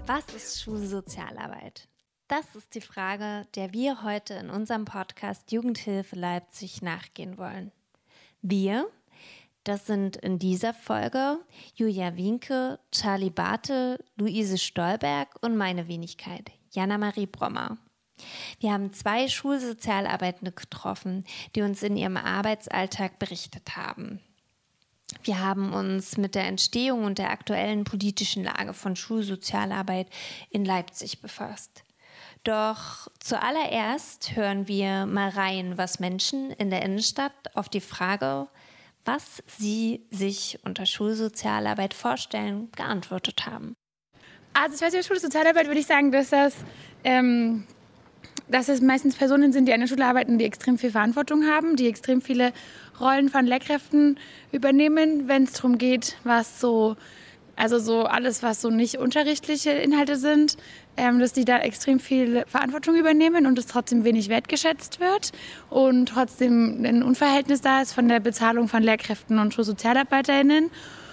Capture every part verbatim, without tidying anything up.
Was ist Schulsozialarbeit? Das ist die Frage, der wir heute in unserem Podcast Jugendhilfe Leipzig nachgehen wollen. Wir, das sind in dieser Folge Julia Wienke, Charlie Bartel, Luise Stolberg und meine Wenigkeit, Jana-Marie Brommer. Wir haben zwei Schulsozialarbeitende getroffen, die uns in ihrem Arbeitsalltag berichtet haben. Wir haben uns mit der Entstehung und der aktuellen politischen Lage von Schulsozialarbeit in Leipzig befasst. Doch zuallererst hören wir mal rein, was Menschen in der Innenstadt auf die Frage, was sie sich unter Schulsozialarbeit vorstellen, geantwortet haben. Also ich weiß über Schulsozialarbeit würde ich sagen, dass das, ähm, dass es meistens Personen sind, die an der Schule arbeiten, die extrem viel Verantwortung haben, die extrem viele Rollen von Lehrkräften übernehmen, wenn es darum geht, was so, also so alles, was so nicht unterrichtliche Inhalte sind, ähm, dass die da extrem viel Verantwortung übernehmen und es trotzdem wenig wertgeschätzt wird und trotzdem ein Unverhältnis da ist von der Bezahlung von Lehrkräften und SchulsozialarbeiterInnen.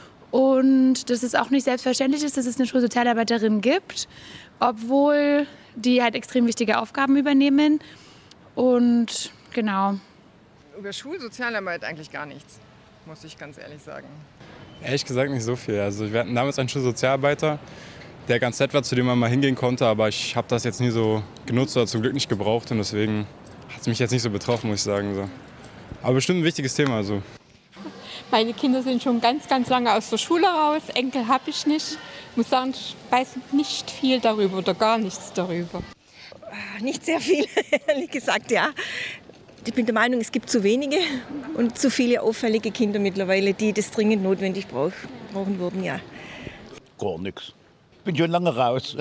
Und dass es auch nicht selbstverständlich ist, dass es eine Schulsozialarbeiterin gibt, obwohl die halt extrem wichtige Aufgaben übernehmen. Und genau. Über Schulsozialarbeit eigentlich gar nichts, muss ich ganz ehrlich sagen. Ehrlich gesagt nicht so viel. Also wir hatten damals einen Schulsozialarbeiter, der ganz nett war, zu dem man mal hingehen konnte, aber ich habe das jetzt nie so genutzt oder zum Glück nicht gebraucht und deswegen hat es mich jetzt nicht so betroffen, muss ich sagen. So. Aber bestimmt ein wichtiges Thema. Also. Meine Kinder sind schon ganz, ganz lange aus der Schule raus. Enkel habe ich nicht. Ich muss sagen, ich weiß nicht viel darüber oder gar nichts darüber. Nicht sehr viel, ehrlich gesagt, ja. Ich bin der Meinung, es gibt zu wenige und zu viele auffällige Kinder mittlerweile, die das dringend notwendig brauch, brauchen würden, ja. Gar nichts. Bin schon lange raus.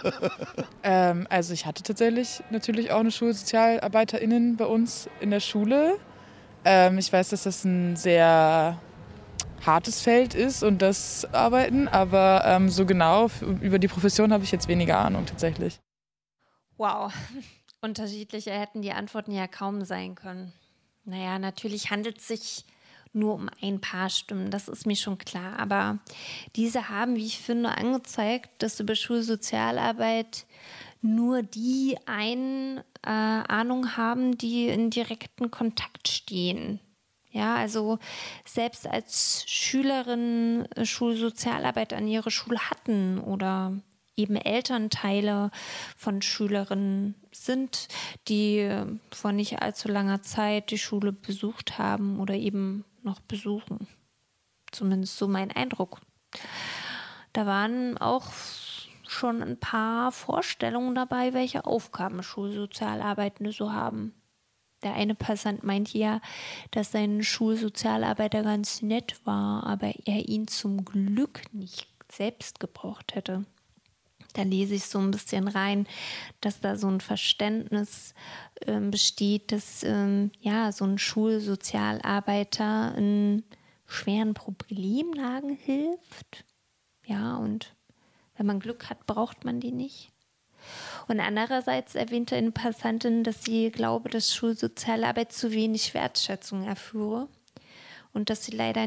ähm, also ich hatte tatsächlich natürlich auch eine SchulsozialarbeiterInnen bei uns in der Schule. Ähm, ich weiß, dass das ein sehr hartes Feld ist und das Arbeiten, aber ähm, so genau über die Profession habe ich jetzt weniger Ahnung tatsächlich. Wow, unterschiedlicher hätten die Antworten ja kaum sein können. Naja, natürlich handelt es sich nur um ein paar Stimmen, das ist mir schon klar. Aber diese haben, wie ich finde, angezeigt, dass über Schulsozialarbeit nur die eine äh, Ahnung haben, die in direkten Kontakt stehen. Ja, also selbst als Schülerin Schulsozialarbeit an ihrer Schule hatten oder eben Elternteile von Schülerinnen sind, die vor nicht allzu langer Zeit die Schule besucht haben oder eben noch besuchen. Zumindest so mein Eindruck. Da waren auch schon ein paar Vorstellungen dabei, welche Aufgaben Schulsozialarbeitende so haben. Der eine Passant meint ja, dass sein Schulsozialarbeiter ganz nett war, aber er ihn zum Glück nicht selbst gebraucht hätte. Da lese ich so ein bisschen rein, dass da so ein Verständnis äh, besteht, dass ähm, ja, so ein Schulsozialarbeiter in schweren Problemlagen hilft. Ja, und wenn man Glück hat, braucht man die nicht. Und andererseits erwähnte eine Passantin, dass sie glaube, dass Schulsozialarbeit zu wenig Wertschätzung erführe und dass sie leider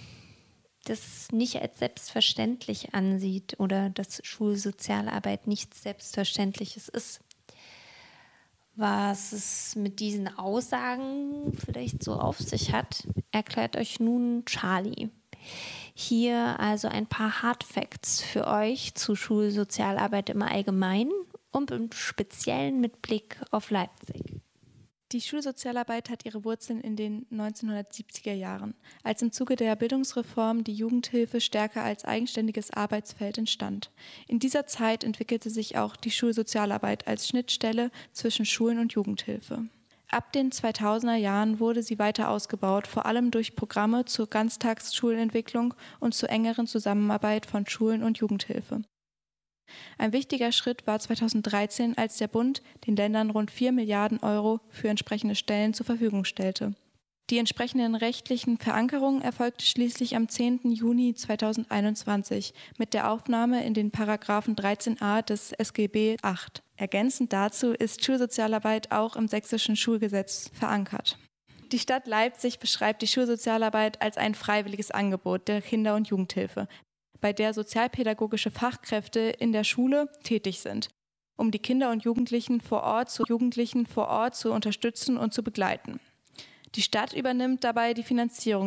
das nicht als selbstverständlich ansieht oder dass Schulsozialarbeit nichts Selbstverständliches ist. Was es mit diesen Aussagen vielleicht so auf sich hat, erklärt euch nun Charlie. Hier also ein paar Hard Facts für euch zu Schulsozialarbeit im Allgemeinen und im Speziellen mit Blick auf Leipzig. Die Schulsozialarbeit hat ihre Wurzeln in den neunzehnhundertsiebziger Jahren, als im Zuge der Bildungsreform die Jugendhilfe stärker als eigenständiges Arbeitsfeld entstand. In dieser Zeit entwickelte sich auch die Schulsozialarbeit als Schnittstelle zwischen Schulen und Jugendhilfe. Ab den zweitausender Jahren wurde sie weiter ausgebaut, vor allem durch Programme zur Ganztagsschulentwicklung und zur engeren Zusammenarbeit von Schulen und Jugendhilfe. Ein wichtiger Schritt war zweitausenddreizehn, als der Bund den Ländern rund vier Milliarden Euro für entsprechende Stellen zur Verfügung stellte. Die entsprechenden rechtlichen Verankerungen erfolgte schließlich am zehnten Juni zweitausendeinundzwanzig mit der Aufnahme in den Paragraphen dreizehn a des S G B acht. Ergänzend dazu ist Schulsozialarbeit auch im sächsischen Schulgesetz verankert. Die Stadt Leipzig beschreibt die Schulsozialarbeit als ein freiwilliges Angebot der Kinder- und Jugendhilfe. bei der sozialpädagogische Fachkräfte in der Schule tätig sind, um die Kinder und Jugendlichen vor Ort zu, Jugendlichen vor Ort zu unterstützen und zu begleiten. Die Stadt übernimmt dabei die Finanzierung